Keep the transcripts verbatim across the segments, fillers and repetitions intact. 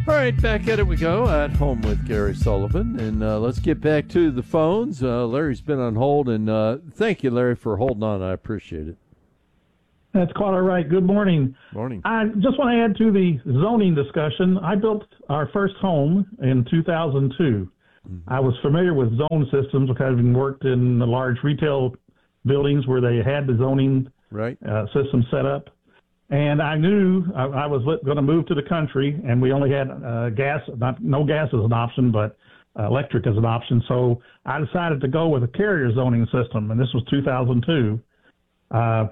All right, back at it we go at Home with Gary Sullivan. And uh, let's get back to the phones. Uh, Larry's been on hold, and uh, thank you, Larry, for holding on. I appreciate it. That's quite all right. Good morning. Morning. I just want to add to the zoning discussion. I built our first home in two thousand two. Mm-hmm. I was familiar with zone systems because I've worked in the large retail buildings where they had the zoning right. uh, system set up. And I knew I, I was going to move to the country, and we only had uh, gas, not no gas as an option, but uh, electric as an option. So I decided to go with a carrier zoning system, and this was two thousand two. Uh,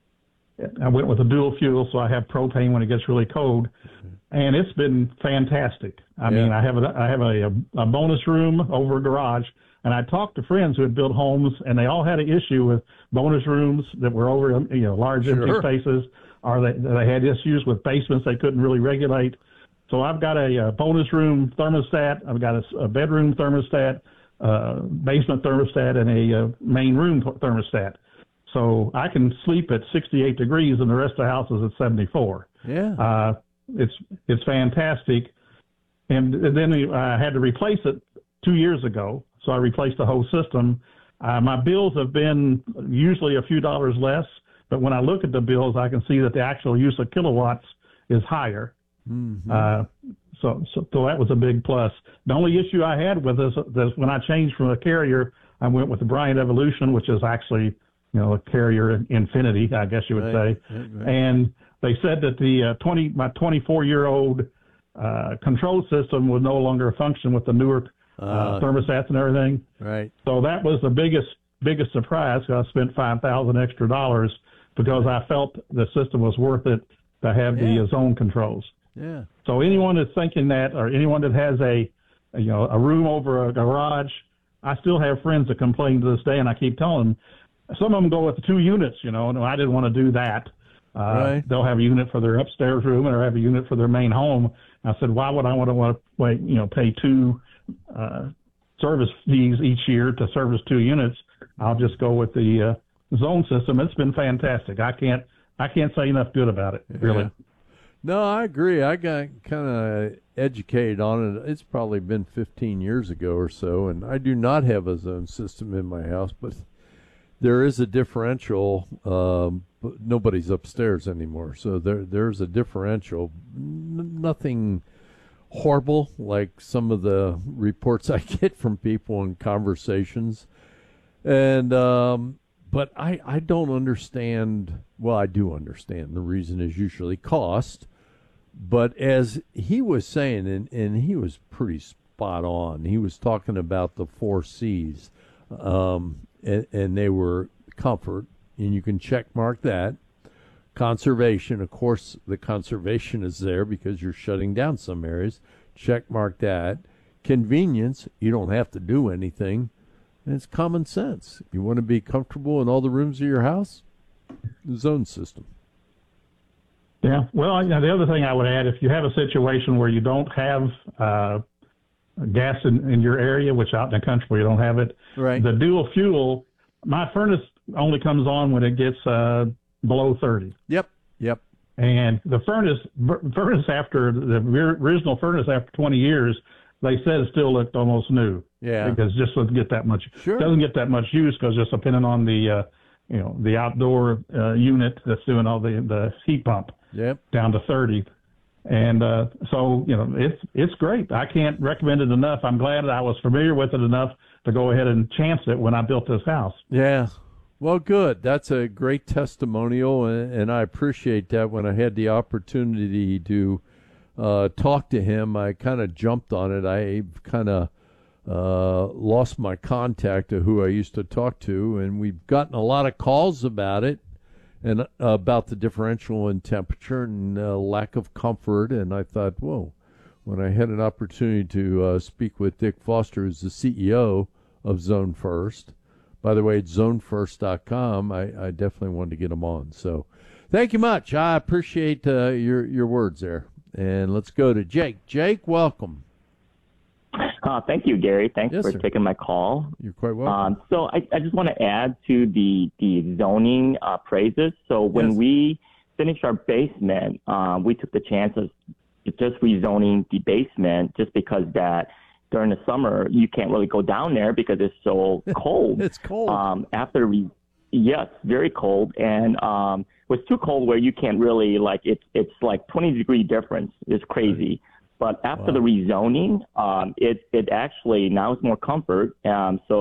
I went with a dual fuel, so I have propane when it gets really cold, and it's been fantastic. I yeah. mean, I have a I have a, a bonus room over a garage, and I talked to friends who had built homes, and they all had an issue with bonus rooms that were over, you know, large sure. empty spaces, or they they had issues with basements they couldn't really regulate. So I've got a, a bonus room thermostat, I've got a, a bedroom thermostat, uh, basement thermostat, and a uh, main room thermostat. So I can sleep at sixty-eight degrees, and the rest of the house is at seventy-four. Yeah, uh, it's it's fantastic. And, and then I had to replace it two years ago, so I replaced the whole system. Uh, my bills have been usually a few dollars less, but when I look at the bills, I can see that the actual use of kilowatts is higher. Mm-hmm. Uh, so, so so that was a big plus. The only issue I had with this is when I changed from a carrier, I went with the Bryant Evolution, which is actually, you know, a carrier infinity, I guess you would right, say. right, right. And they said that the uh, twenty my twenty-four-year-old uh, control system would no longer function with the newer uh, uh, thermostats and everything. Right. So that was the biggest biggest surprise. I spent five thousand extra dollars because right. I felt the system was worth it to have yeah. the uh, zone controls. Yeah. So anyone that's thinking that, or anyone that has a, a you know a room over a garage, I still have friends that complain to this day, and I keep telling them. Some of them go with the two units, you know, and I didn't want to do that. Uh, right. They'll have a unit for their upstairs room or have a unit for their main home. I said, why would I want to want to wait, you know, pay two uh, service fees each year to service two units? I'll just go with the uh, zone system. It's been fantastic. I can't I can't say enough good about it, really. Yeah. No, I agree. I got kind of educated on it. It's probably been fifteen years ago or so, and I do not have a zone system in my house, but there is a differential, um, but nobody's upstairs anymore. So there, there's a differential. N- nothing horrible like some of the reports I get from people in conversations. And, um, but I, I don't understand. Well, I do understand. The reason is usually cost. But as he was saying, and, and he was pretty spot on, he was talking about the four C's. Um, And, and they were comfort, and you can check mark that. Conservation, of course, the conservation is there because you're shutting down some areas. Check mark that. Convenience, you don't have to do anything. And it's common sense. You want to be comfortable in all the rooms of your house? The zone system. Yeah, well, you know, the other thing I would add, if you have a situation where you don't have uh, gas in, in your area, which out in the country where you don't have it, right. the dual fuel, my furnace only comes on when it gets uh, below thirty. Yep, yep. And the furnace, furnace after the original furnace after twenty years, they said it still looked almost new. Yeah. Because it just doesn't get that much. Sure. Doesn't get that much use because just depending on the, uh, you know, the outdoor uh, unit that's doing all the the heat pump. Yep. Down to thirty. And uh, so, you know, it's it's great. I can't recommend it enough. I'm glad that I was familiar with it enough to go ahead and chance it when I built this house. Yeah. Well, good. That's a great testimonial, and, and I appreciate that. When I had the opportunity to uh, talk to him, I kind of jumped on it. I kind of uh, lost my contact of who I used to talk to, and we've gotten a lot of calls about it. And uh, about the differential in temperature and uh, lack of comfort. And I thought, whoa, when I had an opportunity to uh, speak with Dick Foster, who's the C E O of Zone First. By the way, it's zone first dot com. I, I definitely wanted to get him on. So thank you much. I appreciate uh, your, your words there. And let's go to Jake. Jake, welcome. Uh, thank you, Gary. Thanks yes, for sir. taking my call. You're quite welcome. Um, so I, I just want to add to the, the zoning uh, praises. So when yes. we finished our basement, um, we took the chance of just rezoning the basement just because that during the summer you can't really go down there because it's so cold. It's cold. Um, after re- yes, very cold, and um, it was too cold where you can't really like it's it's like twenty degree difference. It's crazy. But after Wow. the rezoning, um, it it actually now it's more comfort. Um, so